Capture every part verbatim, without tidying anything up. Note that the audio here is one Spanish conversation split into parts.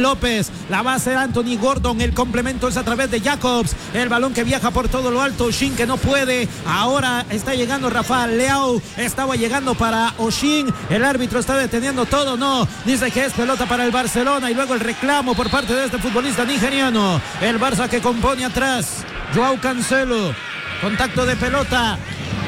López, la va a hacer Anthony Gordon, el complemento es a través de Jacobs, el balón que viaja por todo lo alto, Oshin que no puede, ahora está llegando Rafael Leao, estaba llegando para Oshin, el árbitro está deteniendo todo, no, dice que es pelota para el Barcelona y luego el reclamo por parte de este futbolista nigeriano, el Barça que compone atrás, Joao Cancelo, contacto de pelota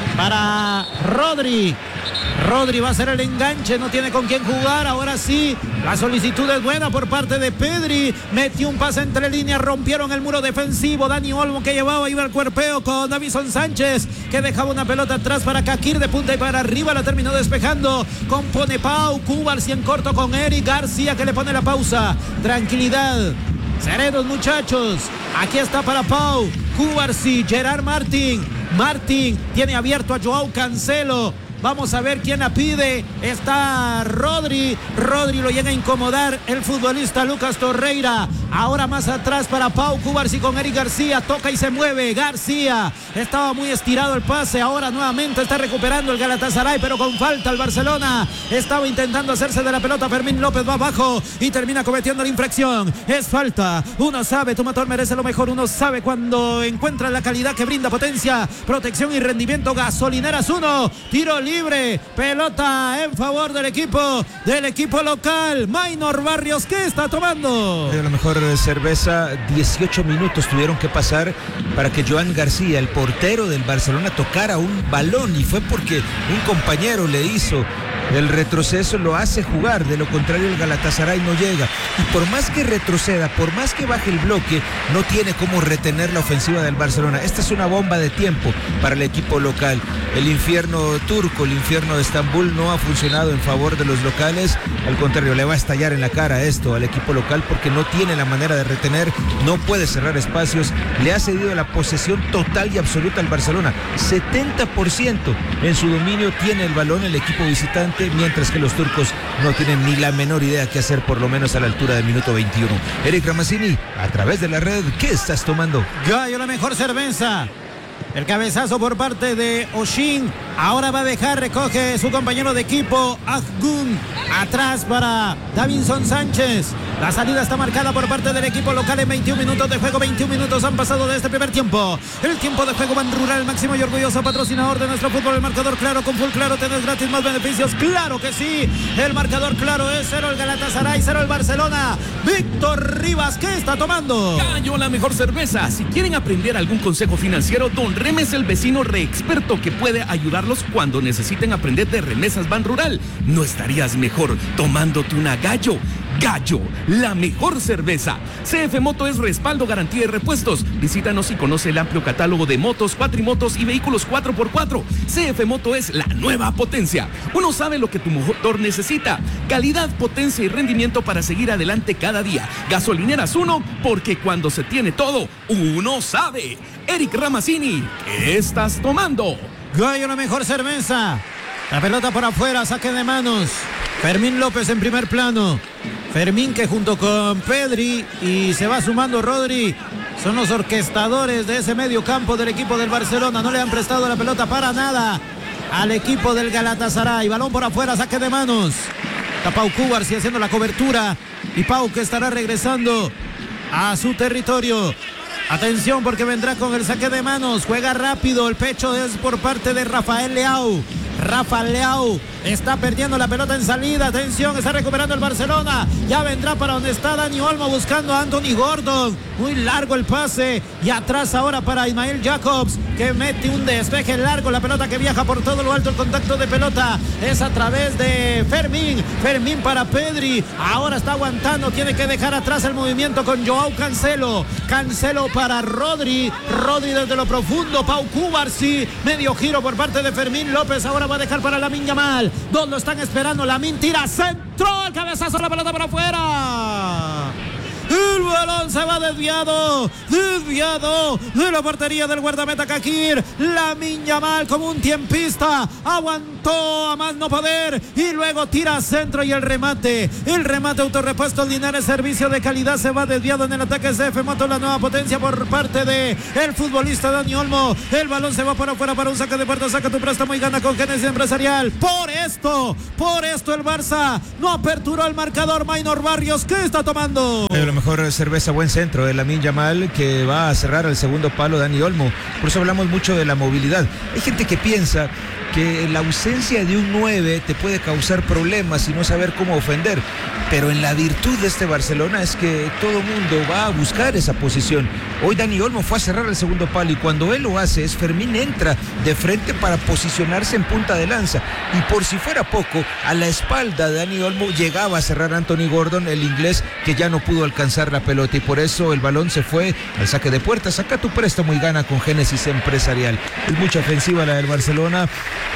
para Rodri. Rodri va a hacer el enganche, no tiene con quién jugar, ahora sí, la solicitud es buena por parte de Pedri, metió un pase entre líneas, rompieron el muro defensivo, Dani Olmo que llevaba, iba al cuerpeo con Davinson Sánchez, que dejaba una pelota atrás para Kakir de punta y para arriba, la terminó despejando, compone Pau, Cubarsí en corto con Eric García que le pone la pausa, tranquilidad, serenos muchachos, aquí está para Pau, Cubarsí, Gerard Martin, Martin tiene abierto a Joao Cancelo, vamos a ver quién la pide, está Rodri, Rodri lo llega a incomodar el futbolista Lucas Torreira, ahora más atrás para Pau Cubarsí con Eric García, toca y se mueve, García, estaba muy estirado el pase, ahora nuevamente está recuperando el Galatasaray, pero con falta el Barcelona, estaba intentando hacerse de la pelota, Fermín López va abajo y termina cometiendo la infracción, es falta, uno sabe, tu motor merece lo mejor, uno sabe cuando encuentra la calidad que brinda potencia, protección y rendimiento, Gasolineras uno, tiro libre, pelota en favor del equipo, del equipo local, Maynor Barrios, ¿qué está tomando? A lo mejor cerveza, dieciocho minutos tuvieron que pasar para que Joan García, el portero del Barcelona, tocara un balón y fue porque un compañero le hizo el retroceso, lo hace jugar, de lo contrario el Galatasaray no llega, y por más que retroceda, por más que baje el bloque, no tiene cómo retener la ofensiva del Barcelona. Esta es una bomba de tiempo para el equipo local, el infierno turco, el infierno de Estambul no ha funcionado en favor de los locales, al contrario, le va a estallar en la cara esto al equipo local porque no tiene la manera de retener, no puede cerrar espacios, le ha cedido la posesión total y absoluta al Barcelona, setenta por ciento en su dominio tiene el balón el equipo visitante, mientras que los turcos no tienen ni la menor idea qué hacer, por lo menos a la altura del minuto veintiuno. Eric Ramazzini, a través de la red, ¿qué estás tomando? Gallo, la mejor cerveza. El cabezazo por parte de Oshin. Ahora va a dejar, recoge su compañero de equipo, Ahgun. Atrás para Davinson Sánchez. La salida está marcada por parte del equipo local en veintiún minutos de juego. veintiún minutos han pasado de este primer tiempo. El tiempo de juego Ban Rural, máximo y orgulloso patrocinador de nuestro fútbol. El marcador claro, con Full Claro tenés gratis más beneficios. Claro que sí. El marcador claro es cero el Galatasaray, cero el Barcelona. Víctor Rivas, ¿qué está tomando? Gallo, la mejor cerveza. Si quieren aprender algún consejo financiero, Don Rem es el vecino re experto que puede ayudarlos cuando necesiten aprender de remesas Ban Rural. No estarías mejor tomándote una Gallo. Gallo, la mejor cerveza. C F Moto es respaldo, garantía y repuestos. Visítanos y conoce el amplio catálogo de motos, cuatrimotos y vehículos cuatro por cuatro. C F Moto es la nueva potencia. Uno sabe lo que tu motor necesita. Calidad, potencia y rendimiento para seguir adelante cada día. Gasolineras uno, porque cuando se tiene todo, uno sabe. Eric Ramazzini, ¿qué estás tomando? Gallo, la mejor cerveza. La pelota por afuera, saque de manos. Fermín López en primer plano. Fermín que junto con Pedri y se va sumando Rodri son los orquestadores de ese medio campo del equipo del Barcelona. No le han prestado la pelota para nada al equipo del Galatasaray. Balón por afuera, saque de manos. Está Pau Cubarsí haciendo la cobertura y Pau que estará regresando a su territorio. Atención porque vendrá con el saque de manos. Juega rápido, el pecho es por parte de Rafael Leao. Rafael Leao está perdiendo la pelota en salida. Atención, está recuperando el Barcelona. Ya vendrá para donde está Dani Olmo buscando a Anthony Gordon. Muy largo el pase. Y atrás ahora para Ismael Jacobs, que mete un despeje largo. La pelota que viaja por todo lo alto. El contacto de pelota es a través de Fermín. Fermín para Pedri. Ahora está aguantando. Tiene que dejar atrás el movimiento con Joao Cancelo. Cancelo para Rodri. Rodri desde lo profundo. Pau Cubarsí. Medio giro por parte de Fermín López. Ahora va a dejar para Lamine Yamal. Dos lo están esperando. Lamine tira. Centro. El cabezazo. La pelota para afuera. El balón balón se va desviado, desviado de la portería del guardameta Kakir. Lamine Yamal como un tiempista, aguantó a más no poder y luego tira a centro y el remate, el remate autorrepuesto Linares, servicio de calidad, se va desviado en el ataque C F Moto, la nueva potencia por parte de el futbolista Dani Olmo. El balón se va para afuera para un saque de puerta, saca tu préstamo y gana con Génesis Empresarial. Por esto, por esto el Barça no aperturó el marcador. Maynor Barrios, ¿qué está tomando? A lo mejor cerveza, buen centro de Lamine Yamal, que va a cerrar el segundo palo Dani Olmo. Por eso hablamos mucho de la movilidad. Hay gente que piensa que la ausencia de un nueve te puede causar problemas y no saber cómo ofender, pero en la virtud de este Barcelona es que todo mundo va a buscar esa posición. Hoy Dani Olmo fue a cerrar el segundo palo y cuando él lo hace es Fermín entra de frente para posicionarse en punta de lanza y por si fuera poco, a la espalda de Dani Olmo llegaba a cerrar Anthony Gordon, el inglés, que ya no pudo alcanzar la pelota y por eso el balón se fue al saque de puerta. Saca tu préstamo y gana con Génesis Empresarial. Es mucha ofensiva la del Barcelona.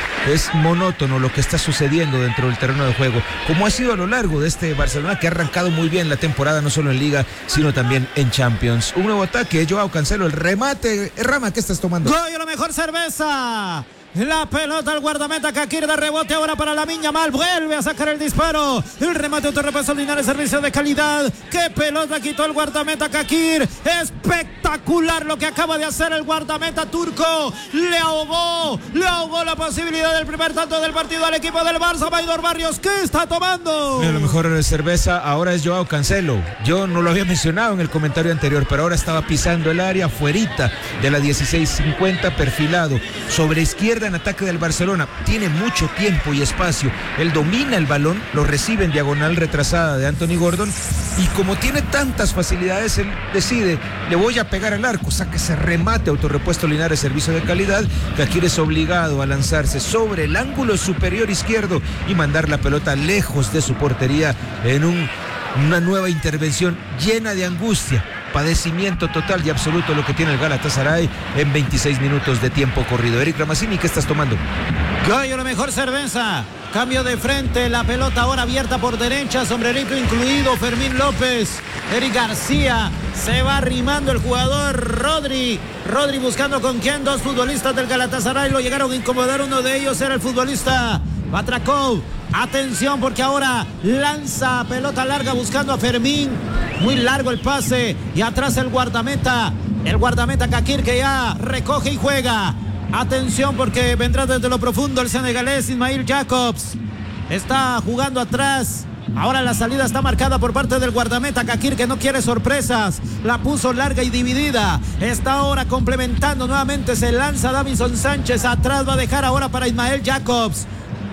Es monótono lo que está sucediendo dentro del terreno de juego, como ha sido a lo largo de este Barcelona, que ha arrancado muy bien la temporada, no solo en Liga, sino también en Champions. Un nuevo ataque, Joao Cancelo, el remate. Rama, ¿qué estás tomando? Goyo, la mejor cerveza. La pelota al guardameta Kakir de rebote ahora para Lamine Yamal, vuelve a sacar el disparo, el remate autorrepuesto Linares, servicio de calidad. Qué pelota quitó el guardameta Kakir, espectacular lo que acaba de hacer el guardameta turco, le ahogó, le ahogó la posibilidad del primer tanto del partido al equipo del Barça. Maynor Barrios, ¿qué está tomando? A lo mejor cerveza ahora es Joao Cancelo. Yo no lo había mencionado en el comentario anterior, pero ahora estaba pisando el área fuerita de la dieciséis cincuenta, perfilado sobre izquierda en ataque del Barcelona, tiene mucho tiempo y espacio, él domina el balón, lo recibe en diagonal retrasada de Anthony Gordon y como tiene tantas facilidades, él decide, le voy a pegar al arco, saca ese remate autorrepuesto Linares, servicio de calidad. Kakir es obligado a lanzarse sobre el ángulo superior izquierdo y mandar la pelota lejos de su portería en un, una nueva intervención llena de angustia. Padecimiento total y absoluto lo que tiene el Galatasaray en veintiséis minutos de tiempo corrido. Eric Ramazzini, ¿qué estás tomando? Gallo, la mejor cerveza. Cambio de frente, la pelota ahora abierta por derecha, sombrerito incluido, Fermín López. Eric García, se va arrimando el jugador Rodri. Rodri buscando con quién, dos futbolistas del Galatasaray lo llegaron a incomodar, uno de ellos era el futbolista Batrakov. Atención porque ahora lanza pelota larga buscando a Fermín. Muy largo el pase y atrás el guardameta. El guardameta Kakir que ya recoge y juega. Atención porque vendrá desde lo profundo el senegalés Ismail Jacobs. Está jugando atrás. Ahora la salida está marcada por parte del guardameta Kakir, que no quiere sorpresas. La puso larga y dividida. Está ahora complementando nuevamente. Se lanza Davinson Sánchez. Atrás va a dejar ahora para Ismail Jacobs.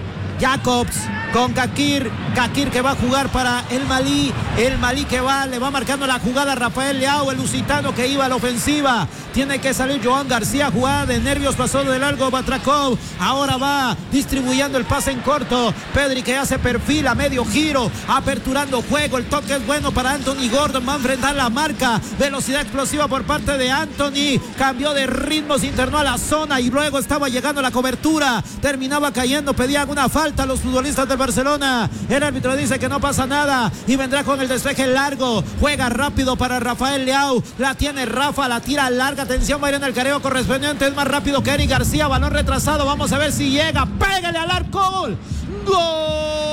Jacobs con Kakir, Kakir que va a jugar para el Malí, el Malí que va, le va marcando la jugada a Rafael Leao, el lusitano que iba a la ofensiva, tiene que salir Joan García, jugada de nervios, pasó de largo Batrakov, ahora va distribuyendo el pase en corto, Pedri que hace perfil a medio giro, aperturando juego, el toque es bueno para Anthony Gordon, va a enfrentar la marca, velocidad explosiva por parte de Anthony, cambió de ritmo, se internó a la zona y luego estaba llegando la cobertura, terminaba cayendo, pedían una falta a los futbolistas del Barcelona, el árbitro dice que no pasa nada y vendrá con el despeje largo, juega rápido para Rafael Leao, la tiene Rafa, la tira larga, atención, va a ir en el careo correspondiente, es más rápido que Eric García, balón retrasado, vamos a ver si llega, pégale al arco, gol, gol.